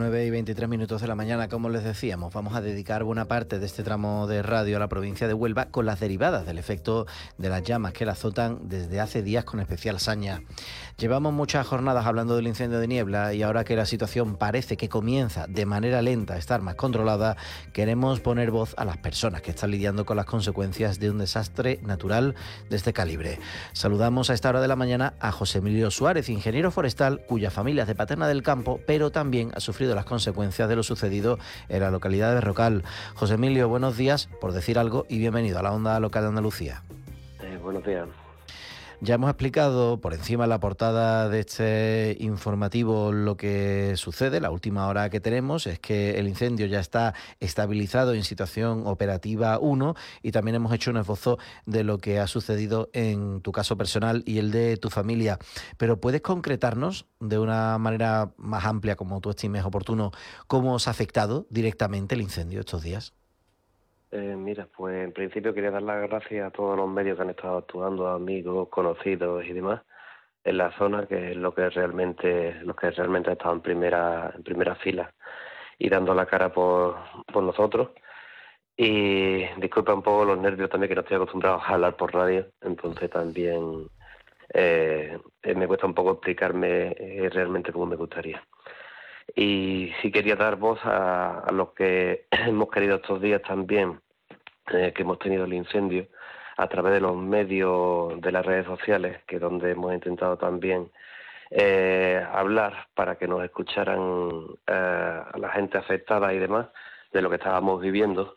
9:23 de la mañana, como les decíamos, vamos a dedicar buena parte de este tramo de radio a la provincia de Huelva con las derivadas del efecto de las llamas que la azotan desde hace días con especial saña. Llevamos muchas jornadas hablando del incendio de Niebla y ahora que la situación parece que comienza de manera lenta a estar más controlada, queremos poner voz a las personas que están lidiando con las consecuencias de un desastre natural de este calibre. Saludamos a esta hora de la mañana a José Emilio Suárez, ingeniero forestal, cuya familia es de Paterna del Campo, pero también ha sufrido las consecuencias de lo sucedido en la localidad de Berrocal. José Emilio, buenos días, por decir algo, y bienvenido a la Onda Local de Andalucía. Buenos días. Ya hemos explicado por encima en la portada de este informativo lo que sucede. La última hora que tenemos es que el incendio ya está estabilizado en situación operativa 1 y también hemos hecho un esbozo de lo que ha sucedido en tu caso personal y el de tu familia. Pero ¿puedes concretarnos de una manera más amplia, como tú estimes oportuno, cómo os ha afectado directamente el incendio estos días? Mira, pues en principio quería dar las gracias a todos los medios que han estado actuando, amigos, conocidos y demás, en la zona, que es los que realmente han estado en primera fila y dando la cara por nosotros. Y disculpa un poco los nervios también, que no estoy acostumbrado a hablar por radio, entonces también me cuesta un poco explicarme realmente cómo me gustaría. Y sí quería dar voz a los que hemos querido estos días también, que hemos tenido el incendio, a través de los medios de las redes sociales, que es donde hemos intentado también hablar para que nos escucharan a la gente afectada y demás de lo que estábamos viviendo.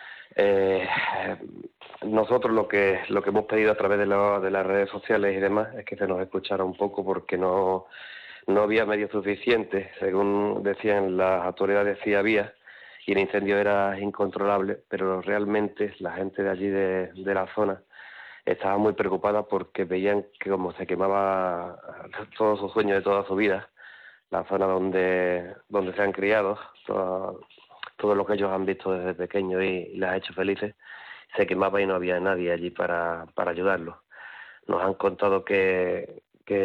Nosotros lo que hemos pedido a través de las redes sociales y demás es que se nos escuchara un poco, porque no había medios suficientes. Según decían las autoridades, sí había, y el incendio era incontrolable, pero realmente la gente de allí de la zona estaba muy preocupada porque veían que como se quemaba todos sus sueños de toda su vida, la zona donde se han criado, todo lo que ellos han visto desde pequeños y les ha hecho felices, se quemaba y no había nadie allí para ayudarlos. Nos han contado que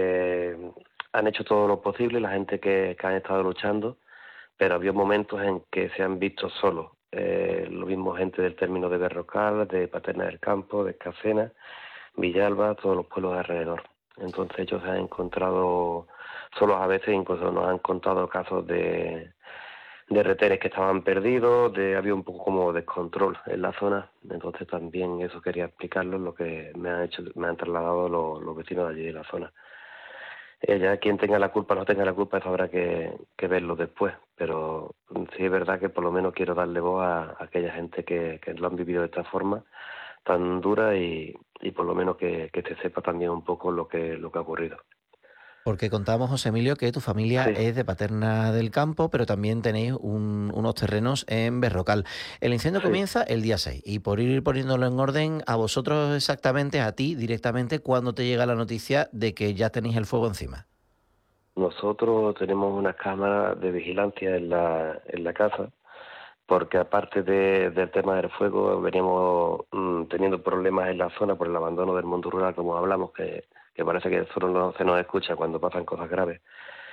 han hecho todo lo posible, la gente que han estado luchando, pero había momentos en que se han visto solos. Lo mismo gente del término de Berrocal, de Paterna del Campo, de Escacena, Villalba, todos los pueblos de alrededor. Entonces ellos se han encontrado solos a veces, incluso nos han contado casos de retenes que estaban perdidos, había un poco como descontrol en la zona. Entonces también eso quería explicarlo, lo que me han trasladado los vecinos de allí de la zona. Ya quien tenga la culpa, no tenga la culpa, eso habrá que verlo después, pero sí es verdad que por lo menos quiero darle voz a aquella gente que lo han vivido de esta forma tan dura, y por lo menos que se sepa también un poco lo que ha ocurrido. Porque contamos, José Emilio, que tu familia Sí, es de Paterna del Campo, pero también tenéis unos terrenos en Berrocal. El incendio sí. comienza el día 6 y por ir poniéndolo en orden, a vosotros exactamente, a ti directamente, ¿cuándo te llega la noticia de que ya tenéis el fuego encima? Nosotros tenemos unas cámaras de vigilancia en la casa, porque aparte del tema del fuego, veníamos teniendo problemas en la zona por el abandono del mundo rural, como hablamos, que parece que solo no se nos escucha cuando pasan cosas graves.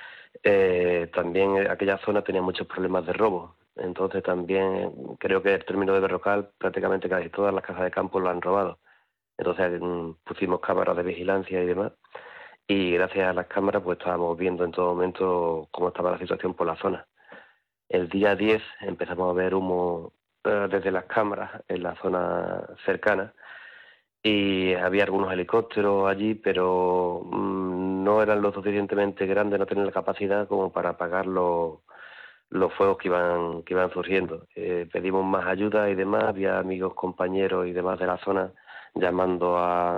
También aquella zona tenía muchos problemas de robo. Entonces también creo que el término de Berrocal, prácticamente casi todas las casas de campo lo han robado. Entonces pusimos cámaras de vigilancia y demás, y gracias a las cámaras pues estábamos viendo en todo momento cómo estaba la situación por la zona. El día 10 empezamos a ver humo desde las cámaras en la zona cercana, y había algunos helicópteros allí, pero no eran lo suficientemente grandes, no tenían la capacidad como para apagar los fuegos que iban surgiendo. Pedimos más ayuda y demás, había amigos, compañeros y demás de la zona llamando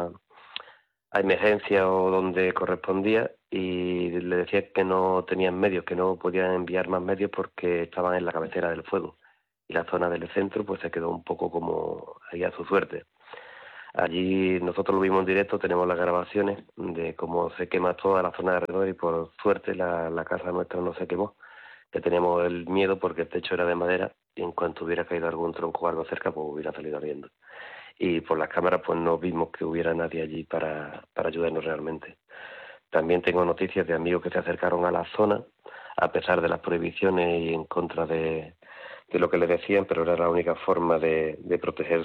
a emergencia o donde correspondía, y le decía que no tenían medios, que no podían enviar más medios porque estaban en la cabecera del fuego, y la zona del centro pues se quedó un poco como ahí a su suerte. Allí nosotros lo vimos en directo, tenemos las grabaciones de cómo se quema toda la zona de alrededor, y por suerte la casa nuestra no se quemó, que teníamos el miedo porque el techo era de madera y en cuanto hubiera caído algún tronco o algo cerca pues hubiera salido ardiendo. Y por las cámaras pues no vimos que hubiera nadie allí para ayudarnos realmente. También tengo noticias de amigos que se acercaron a la zona a pesar de las prohibiciones y en contra de lo que le decían, pero era la única forma de proteger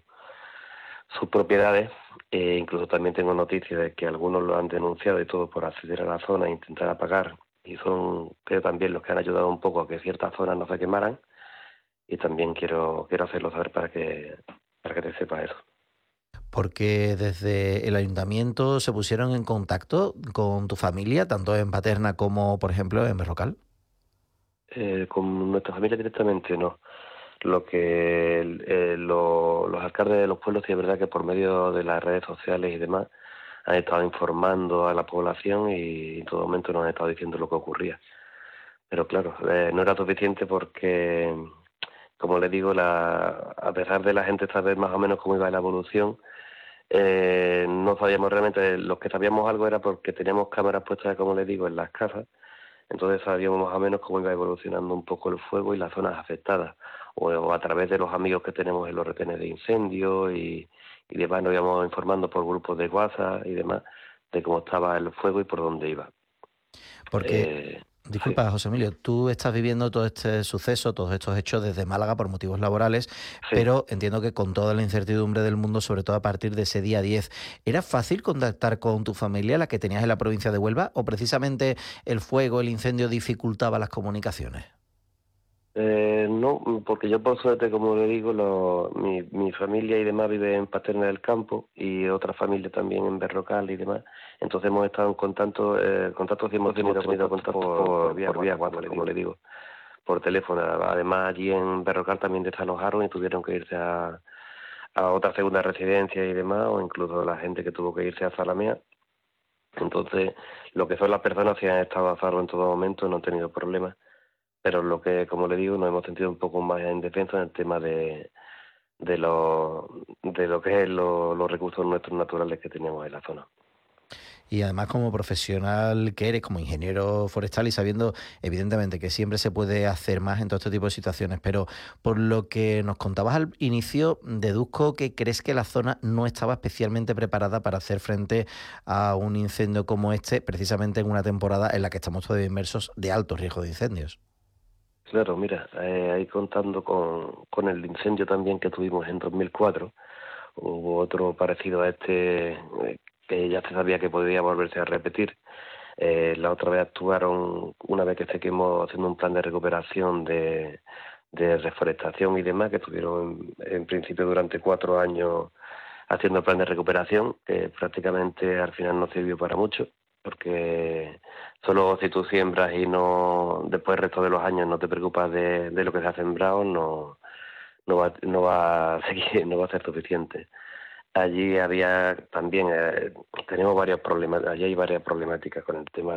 sus propiedades. Incluso también tengo noticias de que algunos lo han denunciado y todo por acceder a la zona e intentar apagar, y son, creo, también los que han ayudado un poco a que ciertas zonas no se quemaran, y también quiero hacerlo saber para que te sepas eso. Porque desde el ayuntamiento se pusieron en contacto con tu familia, tanto en Paterna como, por ejemplo, en Berrocal. Con nuestra familia directamente no. Lo que los alcaldes de los pueblos, sí es verdad que por medio de las redes sociales y demás han estado informando a la población y en todo momento nos han estado diciendo lo que ocurría. Pero claro, no era suficiente porque, como le digo, a pesar de la gente saber más o menos cómo iba la evolución, no sabíamos realmente. Los que sabíamos algo era porque teníamos cámaras puestas, como le digo, en las casas. Entonces sabíamos más o menos cómo iba evolucionando un poco el fuego y las zonas afectadas, o a través de los amigos que tenemos en los retenes de incendio y demás, nos íbamos informando por grupos de WhatsApp y demás de cómo estaba el fuego y por dónde iba. Porque, Sí, disculpa, José Emilio, tú estás viviendo todo este suceso, todos estos hechos desde Málaga por motivos laborales, sí. pero entiendo que con toda la incertidumbre del mundo, sobre todo a partir de ese día 10, ¿era fácil contactar con tu familia, la que tenías en la provincia de Huelva, o precisamente el fuego, el incendio dificultaba las comunicaciones? No, porque yo por suerte, como le digo, mi familia y demás vive en Paterna del Campo y otra familia también en Berrocal y demás. Entonces hemos estado en contacto, sí hemos tenido contacto por vía WhatsApp, como le digo, por teléfono. Además, allí en Berrocal también desalojaron y tuvieron que irse a otra segunda residencia y demás, o incluso la gente que tuvo que irse a Zalamea. Entonces, lo que son las personas que han estado a salvo en todo momento no han tenido problemas, pero lo que, como le digo, nos hemos sentido un poco más en defensa en el tema de lo que es los recursos nuestros naturales que teníamos en la zona. Y además como profesional que eres, como ingeniero forestal y sabiendo evidentemente que siempre se puede hacer más en todo este tipo de situaciones, pero por lo que nos contabas al inicio, deduzco que crees que la zona no estaba especialmente preparada para hacer frente a un incendio como este, precisamente en una temporada en la que estamos todavía inmersos de alto riesgo de incendios. Claro, mira, ahí contando con el incendio también que tuvimos en 2004, hubo otro parecido a este, que ya se sabía que podía volverse a repetir. La otra vez actuaron, una vez que se quemó, haciendo un plan de recuperación de reforestación y demás, que estuvieron en principio durante 4 años haciendo el plan de recuperación, que prácticamente al final no sirvió para mucho, porque solo si tú siembras y no después el resto de los años no te preocupas de lo que se ha sembrado, no va a seguir, no va a ser suficiente. Allí había también, tenemos varios problemas, allí hay varias problemáticas con el tema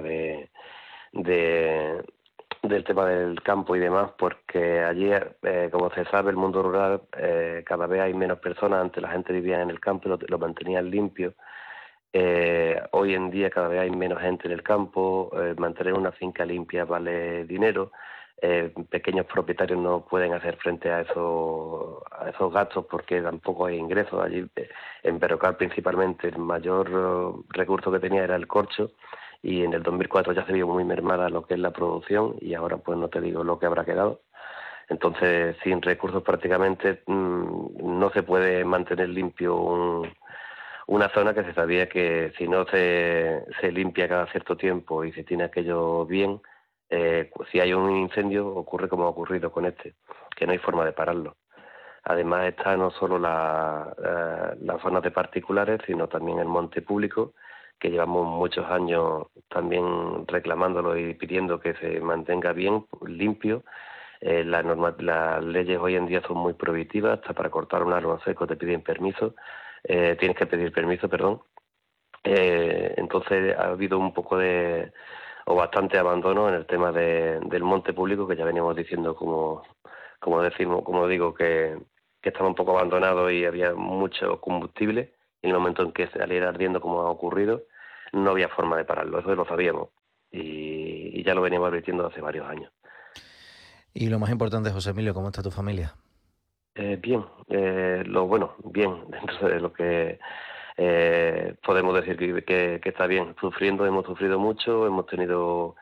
de del tema del campo y demás, porque allí, como se sabe, el mundo rural, cada vez hay menos personas. Antes la gente vivía en el campo y lo mantenían limpio. Hoy en día cada vez hay menos gente en el campo, mantener una finca limpia vale dinero. Pequeños propietarios no pueden hacer frente a esos gastos porque tampoco hay ingresos. Allí, en Berrocal principalmente, el mayor recurso que tenía era el corcho, y en el 2004 ya se vio muy mermada lo que es la producción, y ahora pues no te digo lo que habrá quedado. Entonces, sin recursos prácticamente no se puede mantener limpio una zona que se sabía que si no se limpia cada cierto tiempo y se tiene aquello bien, si hay un incendio ocurre como ha ocurrido con este, que no hay forma de pararlo. Además está no solo las zonas de particulares, sino también el monte público, que llevamos muchos años también reclamándolo y pidiendo que se mantenga bien, limpio. Las leyes hoy en día son muy prohibitivas, hasta para cortar un árbol seco te piden permiso, tienes que pedir permiso, perdón. Entonces ha habido un poco o bastante abandono en el tema del monte público, que ya veníamos diciendo, como digo, que estaba un poco abandonado y había mucho combustible, y en el momento en que saliera ardiendo como ha ocurrido, no había forma de pararlo, eso lo sabíamos, y ya lo veníamos advirtiendo hace varios años. Y lo más importante, José Emilio, ¿cómo está tu familia? Bien, bien, dentro de lo que podemos decir que está bien. Hemos sufrido mucho, hemos tenido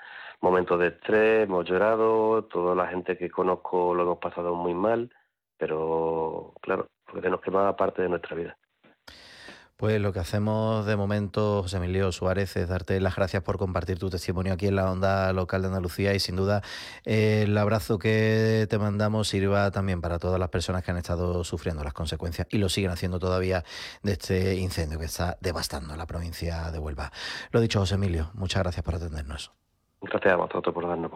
momentos de estrés, hemos llorado, toda la gente que conozco lo hemos pasado muy mal, pero claro, porque nos quema parte de nuestra vida. Pues lo que hacemos de momento, José Emilio Suárez, es darte las gracias por compartir tu testimonio aquí en la Onda Local de Andalucía y sin duda el abrazo que te mandamos sirva también para todas las personas que han estado sufriendo las consecuencias y lo siguen haciendo todavía de este incendio que está devastando la provincia de Huelva. Lo dicho, José Emilio, muchas gracias por atendernos. Gracias a vosotros por darnos voz.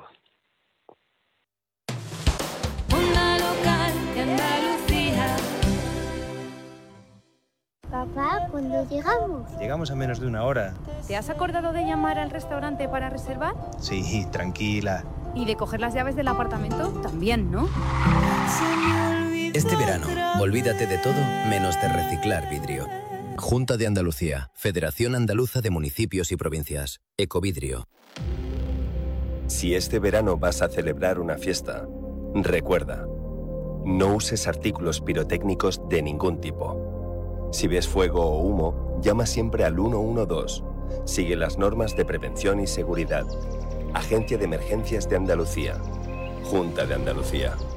Onda Local de Andalucía. Papá, ¿cuándo llegamos? Llegamos a menos de una hora. ¿Te has acordado de llamar al restaurante para reservar? Sí, tranquila. ¿Y de coger las llaves del apartamento? También, ¿no? Este verano, olvídate de todo menos de reciclar vidrio. Junta de Andalucía, Federación Andaluza de Municipios y Provincias, Ecovidrio. Si este verano vas a celebrar una fiesta, recuerda, no uses artículos pirotécnicos de ningún tipo. Si ves fuego o humo, llama siempre al 112. Sigue las normas de prevención y seguridad. Agencia de Emergencias de Andalucía. Junta de Andalucía.